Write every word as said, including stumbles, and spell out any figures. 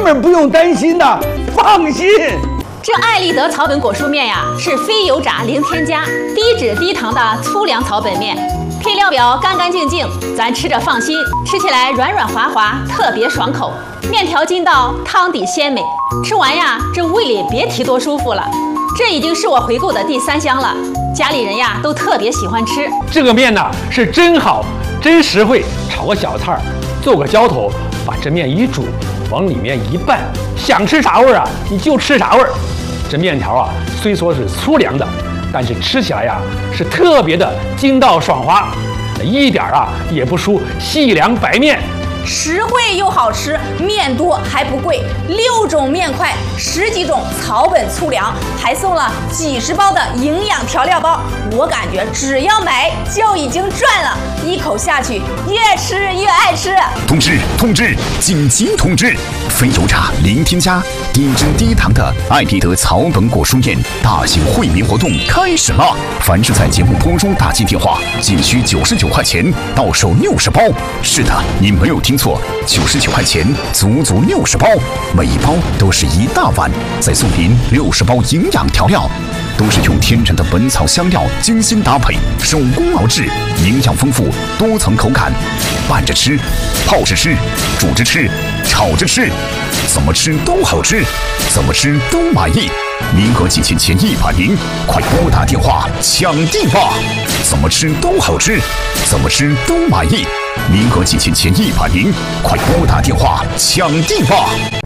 本不用担心的，放心。 这爱立德草本果蔬面呀，是非油炸零添加、低脂低糖的粗粮草本面，配料表干干净净，咱吃着放心，吃起来软软滑滑，特别爽口。面条筋道，汤底鲜美，吃完呀，这胃里别提多舒服了。这已经是我回购的第三箱了，家里人呀都特别喜欢吃。 这个面呢是真好，真实惠，炒个小菜儿，做个浇头，把这面一煮，往里面一拌，想吃啥味儿啊，你就吃啥味儿。这面条啊，虽说是粗粮的，但是吃起来呀是特别的筋道爽滑，一点啊也不输细粮白面。 实惠又好吃，面多还不贵，六种面块，十几种草本粗粮，还送了几十包的营养调料包。我感觉只要买就已经赚了，一口下去越吃越爱吃。 通知通知，紧急通知！非油炸零添加、低脂低糖的爱立德草本果蔬面大型惠民活动开始了！凡是在节目播中打进电话，仅需九十九块钱到手六十包。是的，你没有听错，九十九块钱足足六十包，每一包都是一大碗，再送您六十包营养调料，都是用天然的本草香料精心搭配，手工熬制，营养丰富，多层口感，拌着吃，泡着吃，煮着吃，炒着吃，怎么吃都好吃，怎么吃都满意。名额仅限前一百名，快拨打电话抢定吧！怎么吃都好吃，怎么吃都满意。名额仅限前一百名，快拨打电话抢定吧！